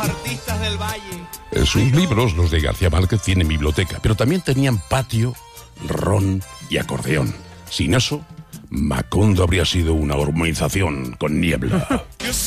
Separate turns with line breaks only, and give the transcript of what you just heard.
artistas del valle.
Sus libros, los de García Márquez, tienen biblioteca, pero también tenían patio, ron y acordeón. Sin eso, Macondo habría sido una urbanización con niebla.